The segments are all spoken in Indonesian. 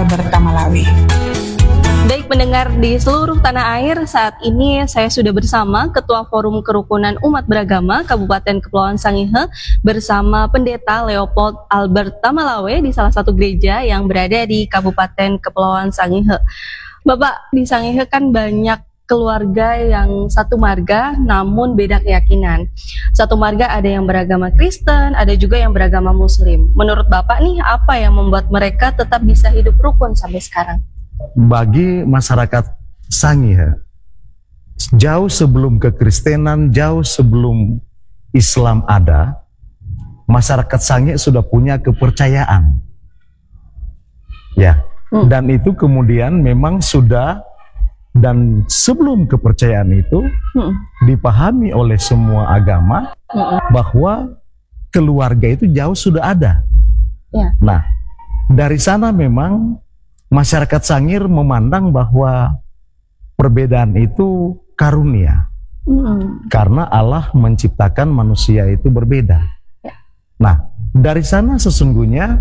Albert Tamalawe. Baik pendengar di seluruh tanah air, saat ini saya sudah bersama Ketua Forum Kerukunan Umat Beragama Kabupaten Kepulauan Sangihe bersama Pendeta Leopold Albert Tamalawe di salah satu gereja yang berada di Kabupaten Kepulauan Sangihe. Bapak, di Sangihe kan banyak keluarga yang satu marga namun beda keyakinan. Satu marga ada yang beragama Kristen, ada juga yang beragama Muslim. Menurut Bapak nih, apa yang membuat mereka tetap bisa hidup rukun sampai sekarang? Bagi masyarakat Sangihe, jauh sebelum kekristenan, jauh sebelum Islam ada, masyarakat Sangihe sudah punya kepercayaan. Ya, dan itu kemudian memang sudah, dan sebelum kepercayaan itu dipahami oleh semua agama bahwa keluarga itu jauh sudah ada. Ya. Nah, dari sana memang masyarakat Sangihe memandang bahwa perbedaan itu karunia. Karena Allah menciptakan manusia itu berbeda. Nah, dari sana sesungguhnya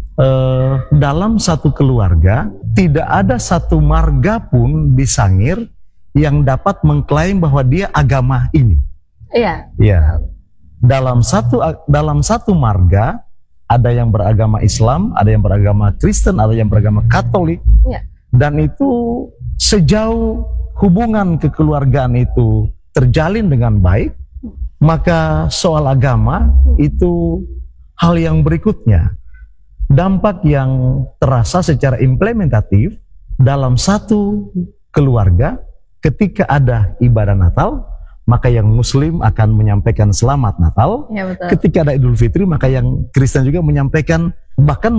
dalam satu keluarga tidak ada satu marga pun di Sangihe yang dapat mengklaim bahwa dia agama ini. Iya. Ya. Dalam satu marga ada yang beragama Islam, ada yang beragama Kristen, ada yang beragama Katolik. Ya. Dan itu sejauh hubungan kekeluargaan itu terjalin dengan baik, maka soal agama itu hal yang berikutnya. Dampak yang terasa secara implementatif dalam satu keluarga ketika ada ibadah Natal, maka yang Muslim akan menyampaikan selamat Natal. Ya, betul. Ketika ada Idul Fitri, maka yang Kristen juga menyampaikan, bahkan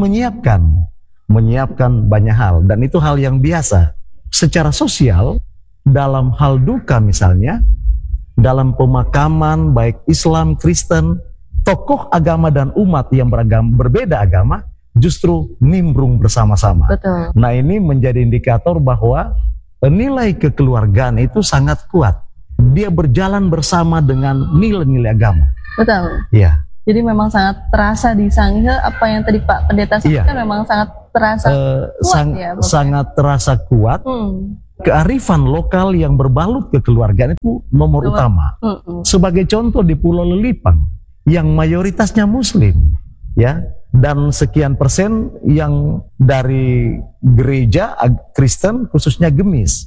menyiapkan banyak hal. Dan itu hal yang biasa. Secara sosial, dalam hal duka misalnya, dalam pemakaman baik Islam, Kristen, tokoh agama dan umat yang berbeda agama justru nimbrung bersama-sama. Betul. Nah, ini menjadi indikator bahwa nilai kekeluargaan itu sangat kuat. Dia berjalan bersama dengan nilai-nilai agama. Betul. Ya. Jadi memang sangat terasa di Sangihe, apa yang tadi Pak Pendeta sampaikan memang sangat terasa kuat ya. Sangat terasa kuat. Kearifan lokal yang berbalut kekeluargaan itu nomor utama. Sebagai contoh di Pulau Lelipang yang mayoritasnya Muslim, ya, dan sekian persen yang dari gereja Kristen khususnya Gemis.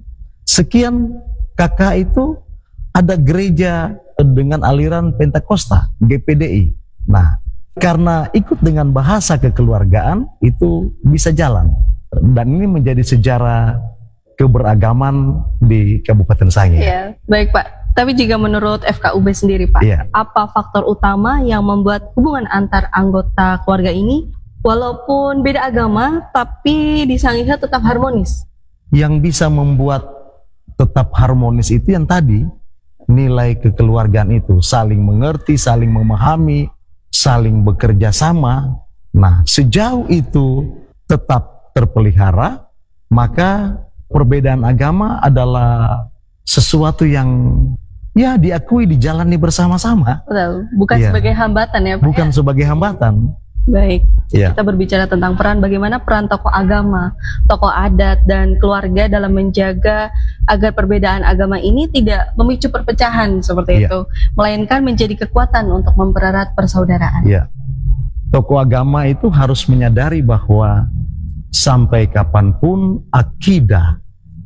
Sekian kakak itu ada gereja dengan aliran Pentakosta, GPDI. Nah, karena ikut dengan bahasa kekeluargaan itu bisa jalan. Dan ini menjadi sejarah keberagaman di Kabupaten Sangihe. Iya, baik Pak. Tapi jika menurut FKUB sendiri Pak, apa faktor utama yang membuat hubungan antar anggota keluarga ini walaupun beda agama tapi di Sangihe tetap harmonis? Yang bisa membuat tetap harmonis itu yang tadi, nilai kekeluargaan itu, saling mengerti, saling memahami, saling bekerja sama. Nah, sejauh itu tetap terpelihara, maka perbedaan agama adalah sesuatu yang ya diakui, dijalani bersama-sama. Betul, bukan sebagai hambatan ya Pak? Bukan sebagai hambatan. Baik, kita berbicara tentang bagaimana peran tokoh agama, tokoh adat, dan keluarga dalam menjaga agar perbedaan agama ini tidak memicu perpecahan seperti itu, melainkan menjadi kekuatan untuk mempererat persaudaraan. Ya. Tokoh agama itu harus menyadari bahwa sampai kapanpun akidah,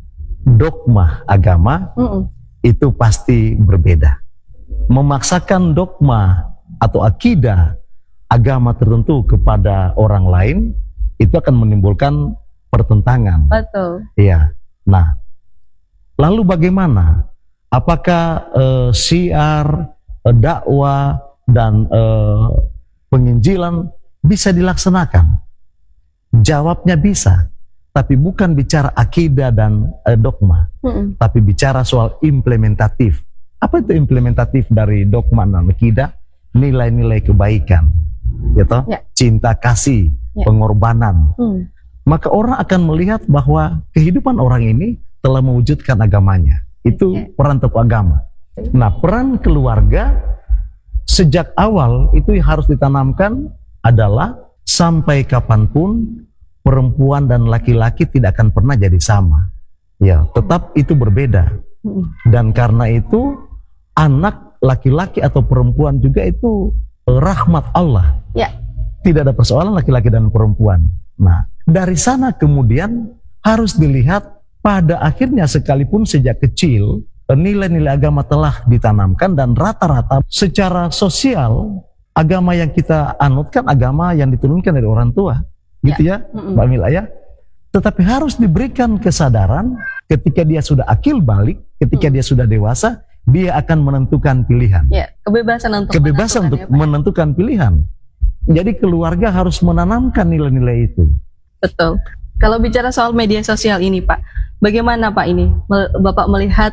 dogma agama itu pasti berbeda. Memaksakan dogma atau akidah agama tertentu kepada orang lain itu akan menimbulkan pertentangan. Betul. Iya. Nah, lalu bagaimana? Apakah syiar, dakwah dan penginjilan bisa dilaksanakan? Jawabnya bisa, tapi bukan bicara akidah dan dogma, tapi bicara soal implementatif. Apa itu implementatif dari dogma dan akidah? Nilai-nilai kebaikan, gitu? Cinta kasih, pengorbanan. Maka orang akan melihat bahwa kehidupan orang ini telah mewujudkan agamanya. Itu peran tokoh agama. Nah, peran keluarga sejak awal itu yang harus ditanamkan adalah sampai kapanpun perempuan dan laki-laki tidak akan pernah jadi sama. Ya, tetap itu berbeda. Dan karena itu anak laki-laki atau perempuan juga itu rahmat Allah. Ya. Tidak ada persoalan laki-laki dan perempuan. Nah, dari sana kemudian harus dilihat pada akhirnya sekalipun sejak kecil nilai-nilai agama telah ditanamkan dan rata-rata secara sosial agama yang kita anutkan agama yang diturunkan dari orang tua. Gitu ya, Mbak Mila ya. Tetapi harus diberikan kesadaran ketika dia sudah akil balik, ketika dia sudah dewasa, dia akan menentukan pilihan. Ya, kebebasan untuk menentukan pilihan. Jadi keluarga harus menanamkan nilai-nilai itu. Betul. Kalau bicara soal media sosial ini, Pak, bagaimana Pak ini Bapak melihat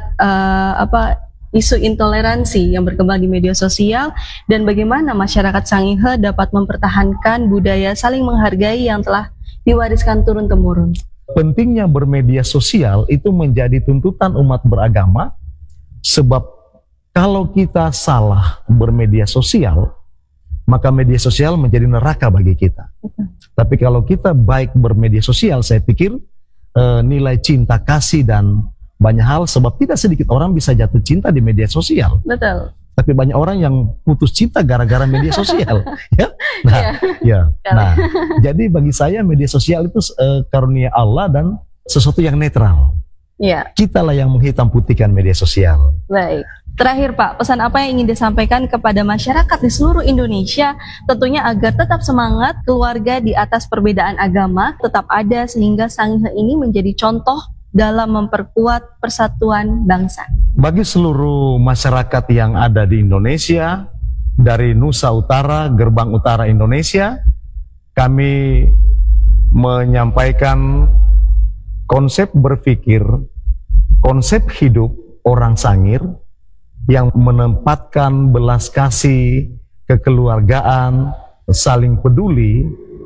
isu intoleransi yang berkembang di media sosial dan bagaimana masyarakat Sangihe dapat mempertahankan budaya saling menghargai yang telah diwariskan turun-temurun? Pentingnya bermedia sosial itu menjadi tuntutan umat beragama, sebab kalau kita salah bermedia sosial, maka media sosial menjadi neraka bagi kita. Tapi kalau kita baik bermedia sosial, saya pikir nilai cinta, kasih, dan banyak hal, sebab tidak sedikit orang bisa jatuh cinta di media sosial. Betul. Tapi banyak orang yang putus cinta gara-gara media sosial. Ya? Nah, nah, jadi bagi saya media sosial itu karunia Allah dan sesuatu yang netral. Ya. Kitalah yang menghitam putihkan media sosial. Baik. Terakhir Pak, pesan apa yang ingin disampaikan kepada masyarakat di seluruh Indonesia, tentunya agar tetap semangat, keluarga di atas perbedaan agama tetap ada sehingga Sangihe ini menjadi contoh dalam memperkuat persatuan bangsa. Bagi seluruh masyarakat yang ada di Indonesia, dari Nusa Utara, Gerbang Utara Indonesia, kami menyampaikan konsep berpikir, konsep hidup orang Sangir yang menempatkan belas kasih, kekeluargaan, saling peduli,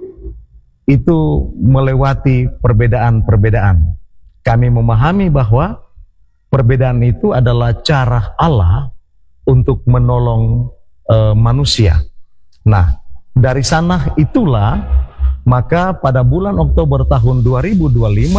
itu melewati perbedaan-perbedaan. Kami memahami bahwa perbedaan itu adalah cara Allah untuk menolong manusia. Nah, dari sana itulah maka pada bulan Oktober tahun 2025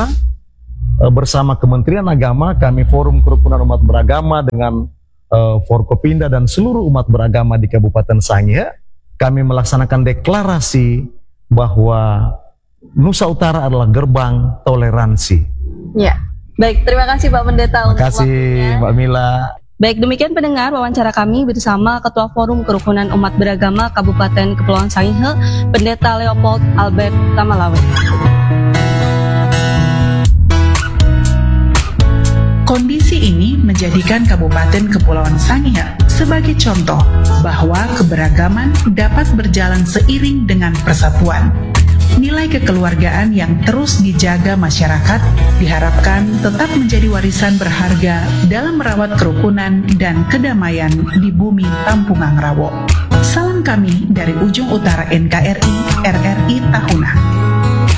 bersama Kementerian Agama, kami Forum Kerukunan Umat Beragama dengan Forkopimda dan seluruh umat beragama di Kabupaten Sangihe, kami melaksanakan deklarasi bahwa Nusa Utara adalah gerbang toleransi. Ya, baik, terima kasih Pak Pendeta untuk waktunya. Terima kasih Mbak Mila. Baik, demikian pendengar wawancara kami bersama Ketua Forum Kerukunan Umat Beragama Kabupaten Kepulauan Sangihe, Pendeta Leopold Albert Tamalawe. Kondisi ini menjadikan Kabupaten Kepulauan Sangihe sebagai contoh bahwa keberagaman dapat berjalan seiring dengan persatuan. Nilai kekeluargaan yang terus dijaga masyarakat diharapkan tetap menjadi warisan berharga dalam merawat kerukunan dan kedamaian di bumi Tampungan Rawo. Salam kami dari ujung utara NKRI RRI Tahuna.